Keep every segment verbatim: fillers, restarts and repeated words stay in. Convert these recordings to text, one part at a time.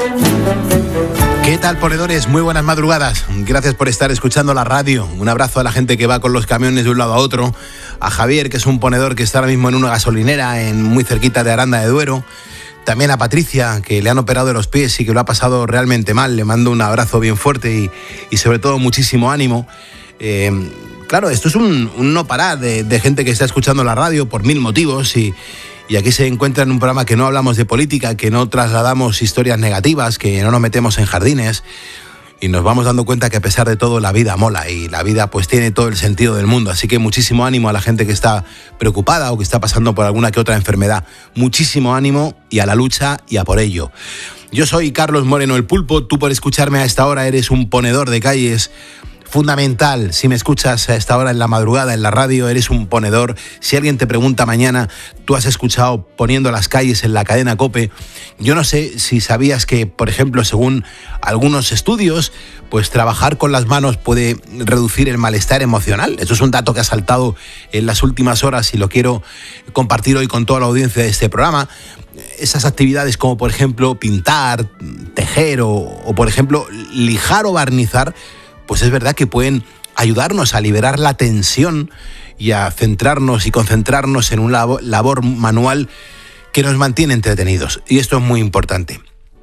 ¿Qué tal, ponedores? Muy buenas madrugadas. Gracias por estar escuchando la radio. Un abrazo a la gente que va con los camiones de un lado a otro. A Javier, que es un ponedor que está ahora mismo en una gasolinera en muy cerquita de Aranda de Duero. También a Patricia, que le han operado de los pies y que lo ha pasado realmente mal. Le mando un abrazo bien fuerte y, y sobre todo muchísimo ánimo. Eh, claro, esto es un, un no parar de, de gente que está escuchando la radio por mil motivos y... Y aquí se encuentra en un programa que no hablamos de política, que no trasladamos historias negativas, que no nos metemos en jardines y nos vamos dando cuenta que a pesar de todo la vida mola y la vida pues tiene todo el sentido del mundo. Así que muchísimo ánimo a la gente que está preocupada o que está pasando por alguna que otra enfermedad. Muchísimo ánimo y a la lucha y a por ello. Yo soy Carlos Moreno el Pulpo, tú por escucharme a esta hora eres un ponedor de calles. Fundamental, si me escuchas a esta hora en la madrugada en la radio, eres un ponedor. Si alguien te pregunta mañana, tú has escuchado Poniendo las calles en la cadena COPE. Yo no sé si sabías que, por ejemplo, según algunos estudios, pues trabajar con las manos puede reducir el malestar emocional. Eso es un dato que ha saltado en las últimas horas y lo quiero compartir hoy con toda la audiencia de este programa. Esas actividades como, por ejemplo, pintar, tejer o, o por ejemplo, lijar o barnizar, pues es verdad que pueden ayudarnos a liberar la tensión y a centrarnos y concentrarnos en una labor manual que nos mantiene entretenidos. Y esto es muy importante.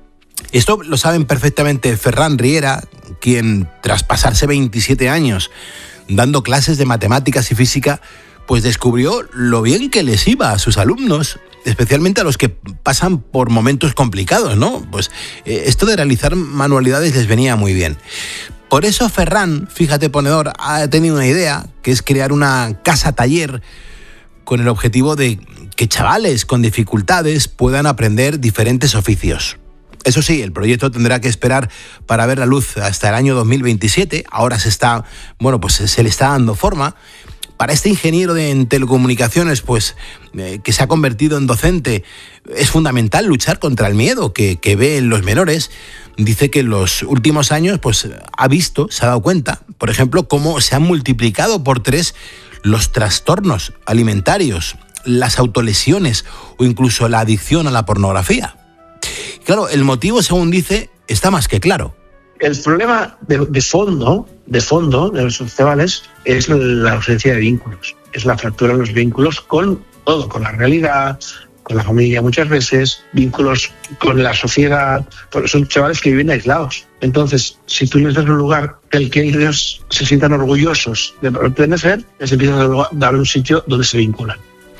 Esto lo saben perfectamente Ferran Riera, quien tras pasarse veintisiete años dando clases de matemáticas y física, pues descubrió lo bien que les iba a sus alumnos, especialmente a los que pasan por momentos complicados, ¿no? Pues eh, esto de realizar manualidades les venía muy bien. Por eso Ferran, fíjate ponedor, ha tenido una idea, que es crear una casa taller con el objetivo de que chavales con dificultades puedan aprender diferentes oficios. Eso sí, el proyecto tendrá que esperar para ver la luz hasta el año dos mil veintisiete. Ahora se está, bueno, pues se le está dando forma. Para este ingeniero de en telecomunicaciones, pues eh, que se ha convertido en docente, es fundamental luchar contra el miedo que, que ve en los menores. Dice que en los últimos años pues, ha visto, se ha dado cuenta, por ejemplo, cómo se han multiplicado por tres los trastornos alimentarios, las autolesiones o incluso la adicción a la pornografía. Claro, el motivo, según dice, está más que claro. El problema de, de fondo, de fondo de los chavales es la ausencia de vínculos, es la fractura de los vínculos con todo, con la realidad, con la familia muchas veces, vínculos con la sociedad. Son chavales que viven aislados. Entonces, si tú les das un lugar del que ellos se sientan orgullosos de pertenecer, les empiezas a dar un sitio donde se vinculan.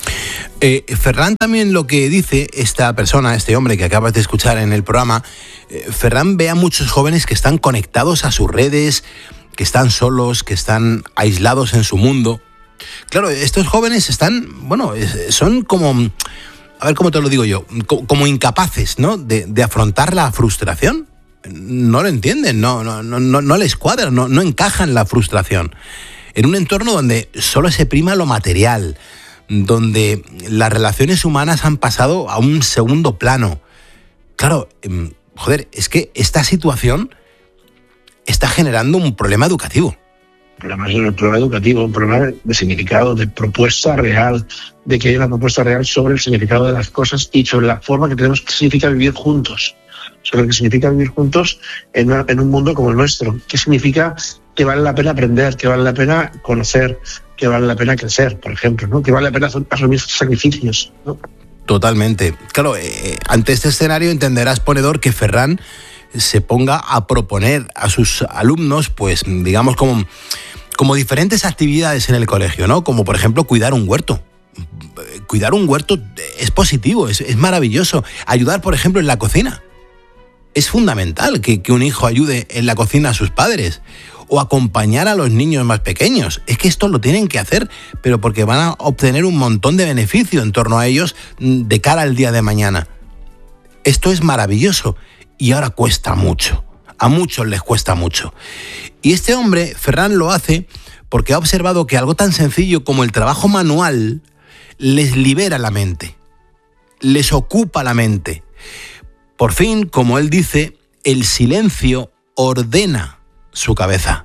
Eh, Ferran también lo que dice, esta persona, este hombre que acabas de escuchar en el programa, eh, Ferran ve a muchos jóvenes que están conectados a sus redes, que están solos, que están aislados en su mundo. Claro, estos jóvenes están, bueno, son como, a ver cómo te lo digo yo, como incapaces, ¿no? De, de afrontar la frustración. No lo entienden, no, no, no, no les cuadra, no, no encajan la frustración. En un entorno donde solo se prima lo material, donde las relaciones humanas han pasado a un segundo plano. Claro, eh, joder, es que esta situación está generando un problema educativo. El problema es un problema educativo, un problema de significado, de propuesta real, de que hay una propuesta real sobre el significado de las cosas y sobre la forma que tenemos que significa vivir juntos, sobre lo que significa vivir juntos en, una, en un mundo como el nuestro. ¿Qué significa que vale la pena aprender, que vale la pena conocer, que vale la pena crecer, por ejemplo, ¿no? Que vale la pena asumir sacrificios, ¿no? Totalmente. Claro, eh, ante este escenario entenderás, ponedor, que Ferran se ponga a proponer a sus alumnos, pues, digamos, como, como diferentes actividades en el colegio, ¿no? Como, por ejemplo, cuidar un huerto. Cuidar un huerto es positivo, es, es maravilloso. Ayudar, por ejemplo, en la cocina. Es fundamental que, que un hijo ayude en la cocina a sus padres. O acompañar a los niños más pequeños. Es que esto lo tienen que hacer, pero porque van a obtener un montón de beneficio en torno a ellos de cara al día de mañana. Esto es maravilloso y ahora cuesta mucho. A muchos les cuesta mucho. Y este hombre, Ferran, lo hace porque ha observado que algo tan sencillo como el trabajo manual les libera la mente, les ocupa la mente. Por fin, como él dice, el silencio ordena su cabeza.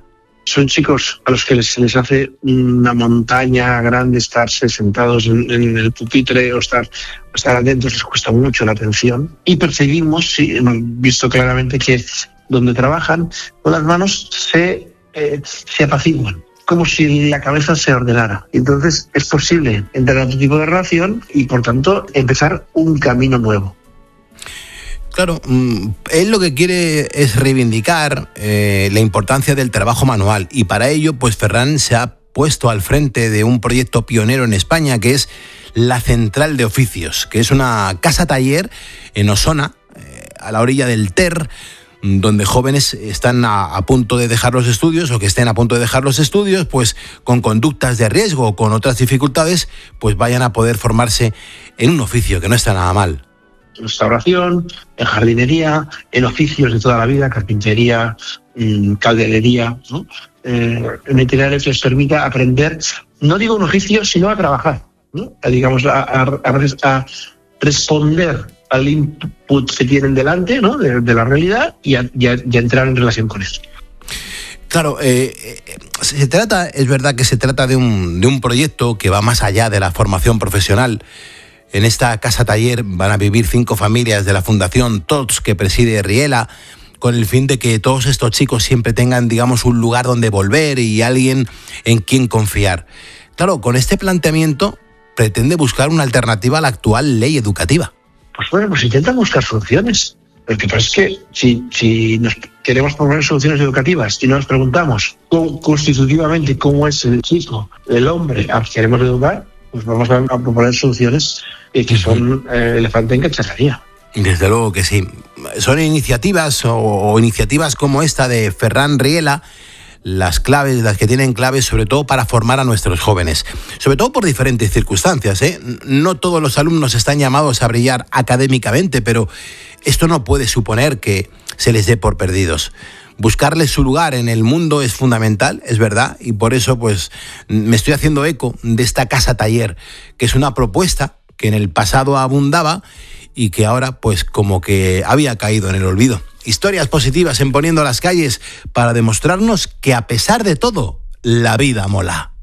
Son chicos a los que se les hace una montaña grande estarse sentados en, en el pupitre o estar, estar atentos, les cuesta mucho la atención. Y percibimos, sí, hemos visto claramente que donde trabajan, con las manos se, eh, se apaciguan, como si la cabeza se ordenara. Entonces es posible entrar a otro tipo de relación y, por tanto, empezar un camino nuevo. Claro, él lo que quiere es reivindicar eh, la importancia del trabajo manual, y para ello, pues Ferran se ha puesto al frente de un proyecto pionero en España, que es la Central de Oficios, que es una casa-taller en Osona, eh, a la orilla del Ter, donde jóvenes están a, a punto de dejar los estudios o que estén a punto de dejar los estudios, pues con conductas de riesgo o con otras dificultades, pues vayan a poder formarse en un oficio que no está nada mal. Restauración, en jardinería, en oficios de toda la vida, carpintería, calderería, ¿no? Eh, un itinerario que les permita aprender, no digo un oficio, sino a trabajar, ¿no? A, digamos, a, a, a responder al input que tienen delante, ¿no? de, de la realidad y a, y, a, y a entrar en relación con eso. Claro, eh, se trata, es verdad que se trata de un, de un proyecto que va más allá de la formación profesional. En esta casa-taller van a vivir cinco familias de la Fundación T O T S que preside Riela, con el fin de que todos estos chicos siempre tengan, digamos, un lugar donde volver y alguien en quien confiar. Claro, con este planteamiento pretende buscar una alternativa a la actual ley educativa. Pues bueno, pues intentan buscar soluciones. Lo que pasa es que si, si nos queremos proponer soluciones educativas y nos preguntamos cómo, constitutivamente cómo es el chico, el hombre al que queremos educar, pues vamos a, a proponer soluciones eh, que son eh, elefante en cacharrería. Desde luego que sí. Son iniciativas o, o iniciativas como esta de Ferran Riela, las claves, las que tienen claves sobre todo para formar a nuestros jóvenes. Sobre todo por diferentes circunstancias, ¿eh? No todos los alumnos están llamados a brillar académicamente, pero esto no puede suponer que se les dé por perdidos. Buscarles su lugar en el mundo es fundamental, es verdad, y por eso pues me estoy haciendo eco de esta casa-taller, que es una propuesta que en el pasado abundaba y que ahora pues como que había caído en el olvido. Historias positivas en Poniendo las Calles para demostrarnos que a pesar de todo, la vida mola.